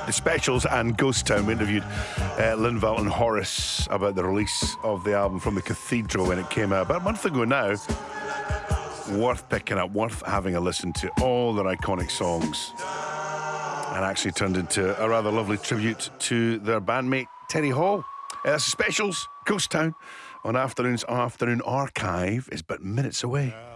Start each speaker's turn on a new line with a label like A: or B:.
A: The Specials and Ghost Town. We interviewed Linval and Horace about the release of the album From the Cathedral when it came out about a month ago now. Worth picking up, worth having a listen to all their iconic songs. And actually turned into a rather lovely tribute to their bandmate Terry Hall. That's The Specials, Ghost Town, on Afternoon Archive is but minutes away.